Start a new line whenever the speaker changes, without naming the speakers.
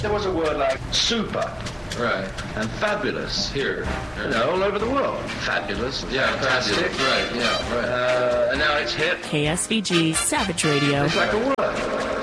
There was a word like super.
Right.
And fabulous.
Here.
All over the world. Fabulous.
Fantastic. Right, yeah, right.
And now it's hip.
KSVG Savage Radio.
It's like a word.